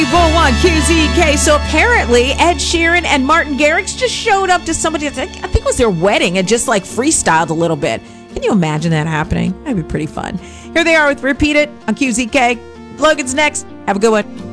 401 QZK. So apparently Ed Sheeran and Martin Garrix just showed up to somebody, I think it was their wedding, and just like freestyled a little bit. Can you imagine that happening? That'd be pretty fun. Here they are with Repeat It on QZK. Logan's next. Have a good one.